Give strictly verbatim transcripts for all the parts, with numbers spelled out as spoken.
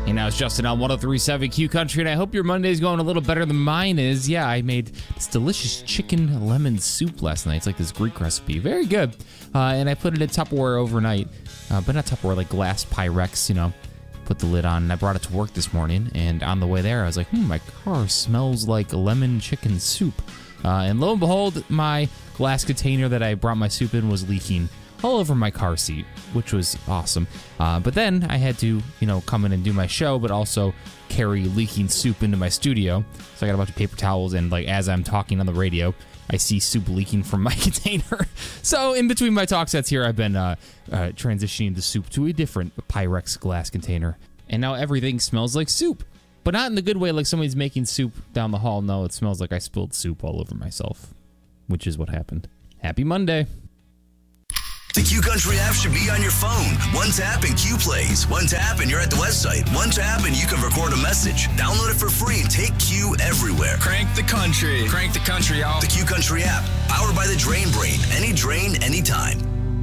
And now it's Justin on one oh three point seven Q Country, and I hope your Monday's going a little better than mine is. Yeah, I made this delicious chicken lemon soup last night. It's like this Greek recipe. Very good. Uh, and I put it in Tupperware overnight. Uh, but not Tupperware, like glass Pyrex, you know. Put the lid on, and I brought it to work this morning. And on the way there, I was like, hmm, my car smells like lemon chicken soup. Uh, and lo and behold, my glass container that I brought my soup in was leaking all over my car seat, which was awesome. Uh, but then I had to, you know, come in and do my show, but also carry leaking soup into my studio. So I got a bunch of paper towels, and like as I'm talking on the radio, I see soup leaking from my container. So in between my talk sets here, I've been uh, uh, transitioning the soup to a different Pyrex glass container. And now everything smells like soup. But not in the good way, like somebody's making soup down the hall. No, it smells like I spilled soup all over myself, which is what happened. Happy Monday. The Q Country app should be on your phone. One tap and Q plays. One tap and you're at the website. One tap and you can record a message. Download it for free and take Q everywhere. Crank the country. Crank the country, y'all. The Q Country app, powered by the Drain Brain. Any drain, anytime.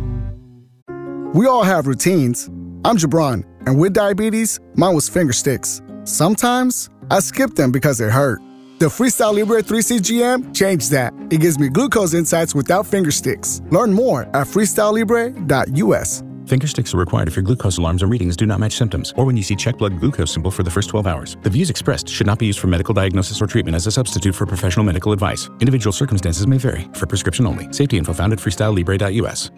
We all have routines. I'm Jabron, and with diabetes, mine was finger sticks. Sometimes I skip them because it hurt. The Freestyle Libre three C G M changed that. It gives me glucose insights without finger sticks. Learn more at freestyle libre dot U S. Finger sticks are required if your glucose alarms or readings do not match symptoms, or when you see check blood glucose symbol for the first twelve hours. The views expressed should not be used for medical diagnosis or treatment as a substitute for professional medical advice. Individual circumstances may vary. For prescription only. Safety info found at freestyle libre dot U S.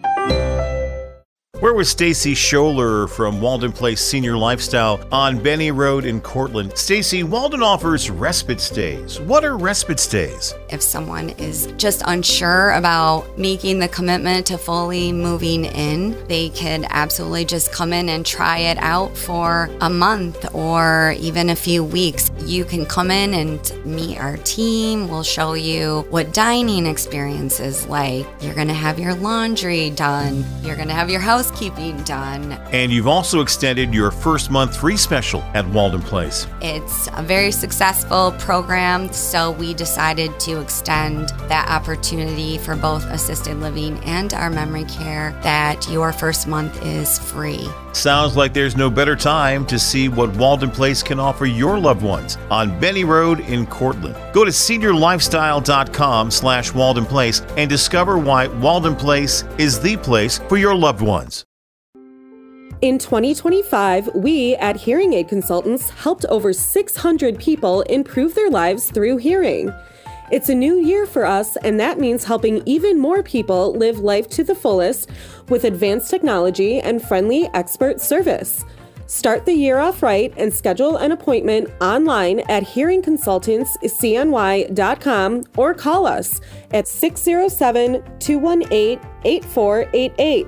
We're with Stacy Scholler from Walden Place Senior Lifestyle on Benny Road in Cortland. Stacy, Walden offers respite stays. What are respite stays? If someone is just unsure about making the commitment to fully moving in, they could absolutely just come in and try it out for a month or even a few weeks. You can come in and meet our team. We'll show you what dining experience is like. You're going to have your laundry done. You're going to have your house keeping done. And you've also extended your first month free special at Walden Place. It's a very successful program, so we decided to extend that opportunity for both assisted living and our memory care, that your first month is free. Sounds like there's no better time to see what Walden Place can offer your loved ones on Benny Road in Cortland. Go to senior lifestyle dot com slash Walden Place and discover why Walden Place is the place for your loved ones. In twenty twenty-five, we at Hearing Aid Consultants helped over six hundred people improve their lives through hearing. It's a new year for us, and that means helping even more people live life to the fullest with advanced technology and friendly expert service. Start the year off right and schedule an appointment online at hearing consultants c n y dot com or call us at six oh seven, two one eight, eight four eight eight.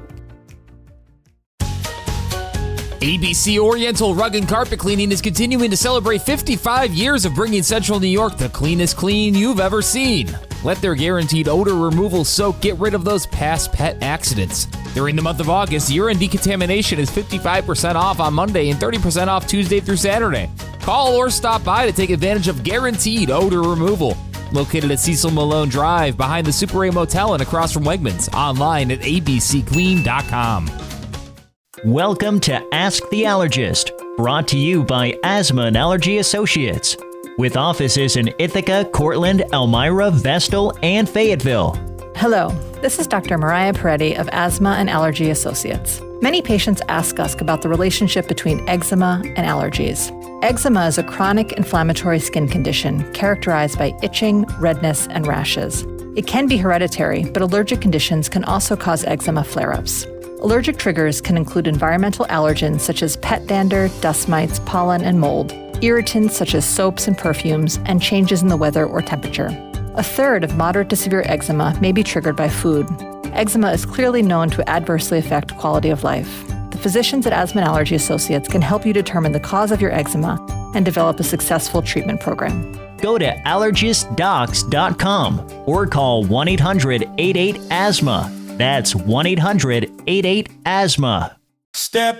A B C Oriental Rug and Carpet Cleaning is continuing to celebrate fifty-five years of bringing Central New York the cleanest clean you've ever seen. Let their guaranteed odor removal soak get rid of those past pet accidents. During the month of August, urine decontamination is fifty-five percent off on Monday and thirty percent off Tuesday through Saturday. Call or stop by to take advantage of guaranteed odor removal. Located at Cecil Malone Drive, behind the Super A Motel and across from Wegmans. Online at a b c clean dot com. Welcome to Ask the Allergist, brought to you by Asthma and Allergy Associates, with offices in Ithaca, Cortland, Elmira, Vestal, and Fayetteville. Hello, this is Doctor Mariah Peretti of Asthma and Allergy Associates. Many patients ask us about the relationship between eczema and allergies. Eczema is a chronic inflammatory skin condition characterized by itching, redness, and rashes. It can be hereditary, but allergic conditions can also cause eczema flare-ups. Allergic triggers can include environmental allergens such as pet dander, dust mites, pollen, and mold, irritants such as soaps and perfumes, and changes in the weather or temperature. A third of moderate to severe eczema may be triggered by food. Eczema is clearly known to adversely affect quality of life. The physicians at Asthma and Allergy Associates can help you determine the cause of your eczema and develop a successful treatment program. Go to allergist docs dot com or call one eight hundred, eight eight, asthma. That's one eight hundred, eight eight, asthma. Step